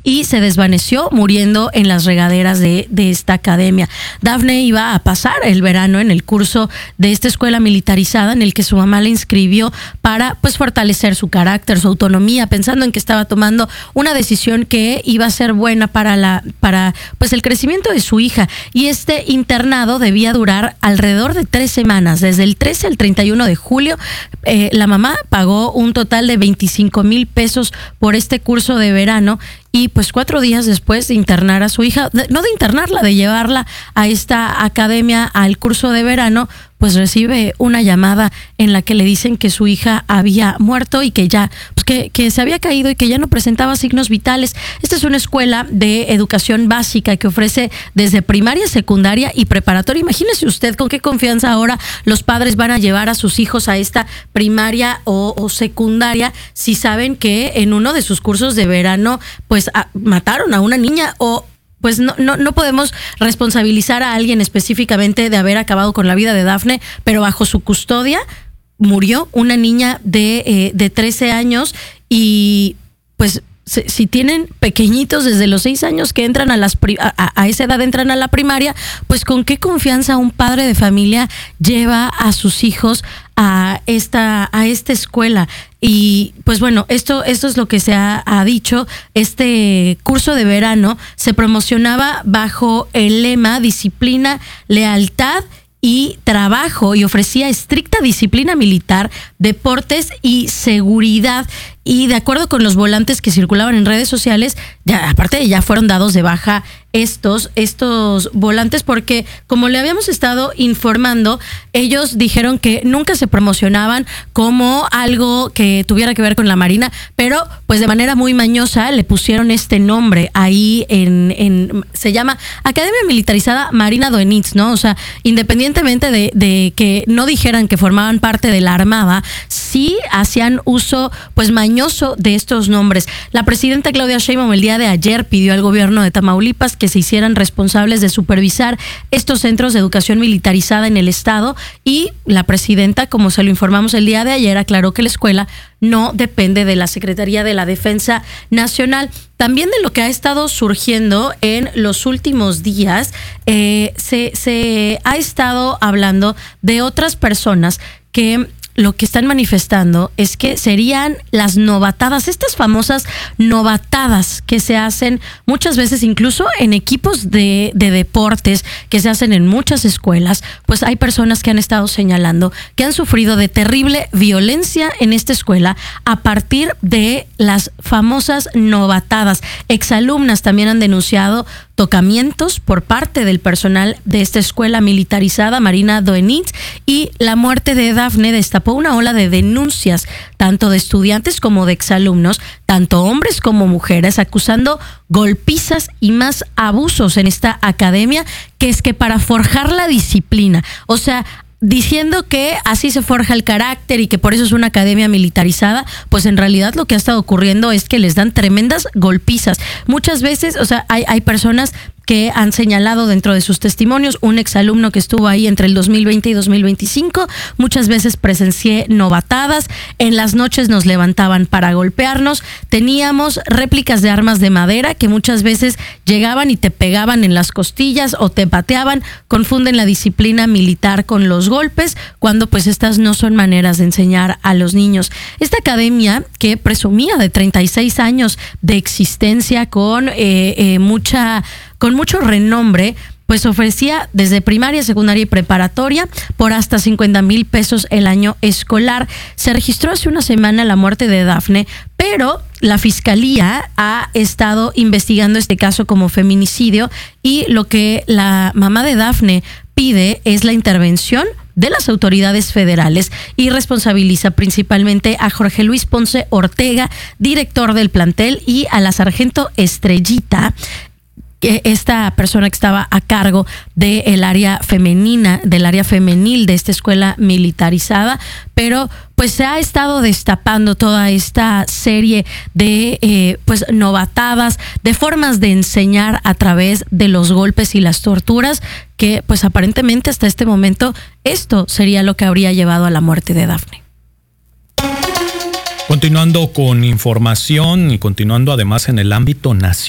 y se desvaneció muriendo en las regaderas de esta academia. Dafne iba a pasar el verano en el curso de esta escuela militarizada en el que su mamá la inscribió para pues fortalecer su carácter, su autonomía, pensando en que estaba tomando una decisión que iba a ser buena para pues el crecimiento de su hija. Y este internado debía durar alrededor de 3 semanas, desde el 13 al 31 de julio. La mamá pagó un total de 25,000 pesos por este curso de verano y pues 4 días después de internar a su hija, no de internarla, de llevarla a esta academia al curso de verano, pues recibe una llamada en la que le dicen que su hija había muerto y que ya, pues que se había caído y que ya no presentaba signos vitales. Esta es una escuela de educación básica que ofrece desde primaria, secundaria y preparatoria. Imagínese usted con qué confianza ahora los padres van a llevar a sus hijos a esta primaria o secundaria si saben que en uno de sus cursos de verano pues mataron a una niña. O pues no podemos responsabilizar a alguien específicamente de haber acabado con la vida de Dafne, pero bajo su custodia murió una niña de 13 años y pues si tienen pequeñitos desde los 6 años que entran a esa edad entran a la primaria, pues con qué confianza un padre de familia lleva a sus hijos a esta escuela. Y pues bueno, esto es lo que se ha dicho. Este curso de verano se promocionaba bajo el lema disciplina, lealtad y trabajo, y ofrecía estricta disciplina militar, deportes y seguridad. Y de acuerdo con los volantes que circulaban en redes sociales, ya fueron dados de baja estos volantes, porque como le habíamos estado informando, ellos dijeron que nunca se promocionaban como algo que tuviera que ver con la Marina, pero pues de manera muy mañosa le pusieron este nombre ahí se llama Academia Militarizada Marina Doenitz, ¿no? O sea, independientemente de que no dijeran que formaban parte de la Armada, sí hacían uso pues mañoso de estos nombres. La presidenta Claudia Sheinbaum el día de ayer pidió al gobierno de Tamaulipas que se hicieran responsables de supervisar estos centros de educación militarizada en el estado, y la presidenta, como se lo informamos el día de ayer, aclaró que la escuela no depende de la Secretaría de la Defensa Nacional. También de lo que ha estado surgiendo en los últimos días, se ha estado hablando de otras personas que lo que están manifestando es que serían las novatadas, estas famosas novatadas que se hacen muchas veces incluso en equipos de deportes, que se hacen en muchas escuelas. Pues hay personas que han estado señalando que han sufrido de terrible violencia en esta escuela a partir de las famosas novatadas. Exalumnas también han denunciado tocamientos por parte del personal de esta escuela militarizada Marina Doenitz, y la muerte de Dafne destapó una ola de denuncias tanto de estudiantes como de exalumnos, tanto hombres como mujeres, acusando golpizas y más abusos en esta academia, que es que para forjar la disciplina, o sea, diciendo que así se forja el carácter y que por eso es una academia militarizada, pues en realidad lo que ha estado ocurriendo es que les dan tremendas golpizas. Muchas veces, o sea, hay personas que han señalado dentro de sus testimonios, un exalumno que estuvo ahí entre el 2020 y 2025, muchas veces presencié novatadas, en las noches nos levantaban para golpearnos, teníamos réplicas de armas de madera que muchas veces llegaban y te pegaban en las costillas o te pateaban, confunden la disciplina militar con los golpes, cuando pues estas no son maneras de enseñar a los niños. Esta academia, que presumía de 36 años de existencia con mucho renombre, pues ofrecía desde primaria, secundaria y preparatoria por hasta 50,000 pesos el año escolar. Se registró hace una semana la muerte de Dafne, pero la fiscalía ha estado investigando este caso como feminicidio, y lo que la mamá de Dafne pide es la intervención de las autoridades federales, y responsabiliza principalmente a Jorge Luis Ponce Ortega, director del plantel, y a la sargento Estrellita, esta persona que estaba a cargo del área femenina, del área femenil de esta escuela militarizada. Pero pues se ha estado destapando toda esta serie de pues novatadas, de formas de enseñar a través de los golpes y las torturas, que pues aparentemente hasta este momento esto sería lo que habría llevado a la muerte de Dafne. Continuando con información y continuando además en el ámbito nacional.